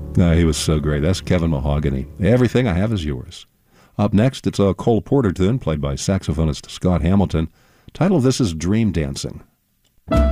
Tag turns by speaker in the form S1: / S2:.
S1: He was so great. That's Kevin Mahogany. Everything I Have Is Yours. Up next, it's a Cole Porter tune played by saxophonist Scott Hamilton. Title of this is Dream Dancing.